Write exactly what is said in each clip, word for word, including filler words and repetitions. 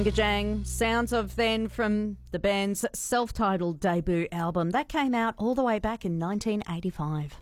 Gajang, sounds of then from the band's self-titled debut album. That came out all the way back in nineteen eighty-five.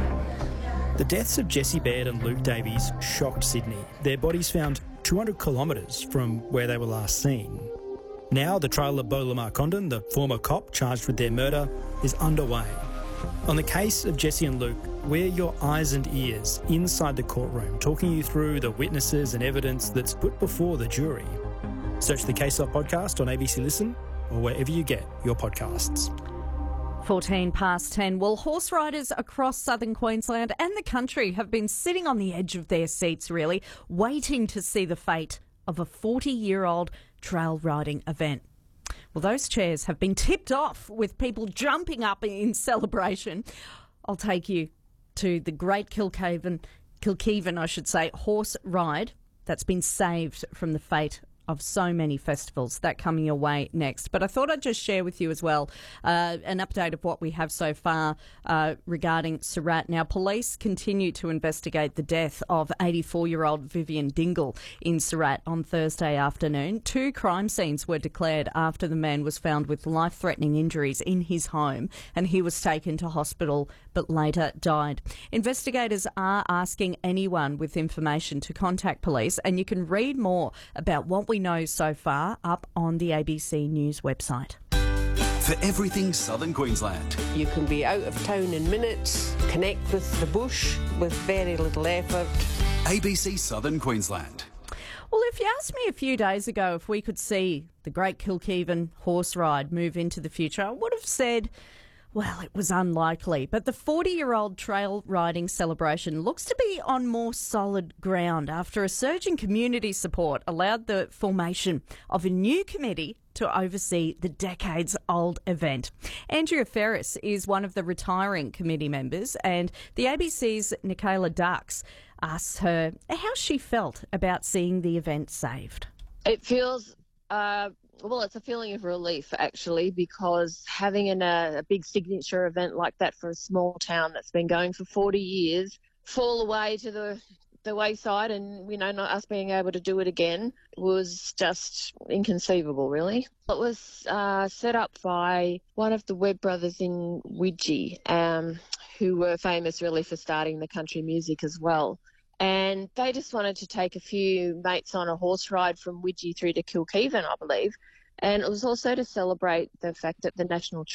The deaths of Jessie Baird and Luke Davies shocked Sydney. Their bodies found two hundred kilometres from where they were last seen. Now the trial of Beau Lamar Condon, the former cop charged with their murder, is underway. On the case of Jessie and Luke, we're your eyes and ears inside the courtroom, talking you through the witnesses and evidence that's put before the jury. Search the Case Up podcast on A B C Listen or wherever you get your podcasts. fourteen past ten. Well, horse riders across southern Queensland and the country have been sitting on the edge of their seats, really, waiting to see the fate of a forty-year-old trail riding event. Well, those chairs have been tipped off with people jumping up in celebration. I'll take you to the Great Kilcavan, Kilkeven, I should say, horse ride that's been saved from the fate of so many festivals. That coming your way next. But I thought I'd just share with you as well uh, an update of what we have so far uh, regarding Surat. Now, police continue to investigate the death of eighty-four-year-old Vivian Dingle in Surat on Thursday afternoon. Two crime scenes were declared after the man was found with life-threatening injuries in his home, and he was taken to hospital but later died. Investigators are asking anyone with information to contact police, and you can read more about what we know so far up on the A B C News website. For everything Southern Queensland. You can be out of town in minutes, connect with the bush with very little effort. A B C Southern Queensland. Well, if you asked me a few days ago if we could see the Great Kilkeven horse ride move into the future, I would have said, well, it was unlikely. But the forty-year-old trail riding celebration looks to be on more solid ground after a surge in community support allowed the formation of a new committee to oversee the decades-old event. Andrea Ferris is one of the retiring committee members, and the A B C's Nicola Dux asked her how she felt about seeing the event saved. It feels... Uh Well, it's a feeling of relief, actually, because having an, a, a big signature event like that for a small town that's been going for forty years fall away to the the wayside and, you know, not us being able to do it again was just inconceivable, really. It was uh, set up by one of the Webb brothers in Widgie, um, who were famous, really, for starting the country music as well. And they just wanted to take a few mates on a horse ride from Widgie through to Kilkeven, I believe. And it was also to celebrate the fact that the National